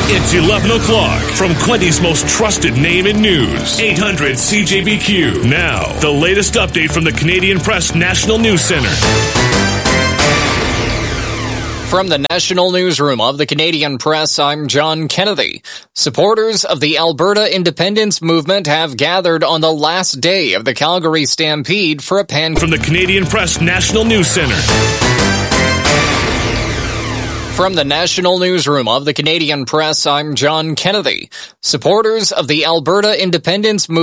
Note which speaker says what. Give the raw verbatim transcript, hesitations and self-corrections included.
Speaker 1: It's eleven o'clock from Quinty's most trusted name in news. eight hundred C J B Q. Now, the latest update from the Canadian Press National News Center.
Speaker 2: From the National Newsroom of the Canadian Press, I'm John Kennedy. Supporters of the Alberta Independence Movement have gathered on the last day of the Calgary Stampede for a pan...
Speaker 1: From the Canadian Press National News Center.
Speaker 2: From the National Newsroom of the Canadian Press, I'm John Kennedy. Supporters of the Alberta Independence Movement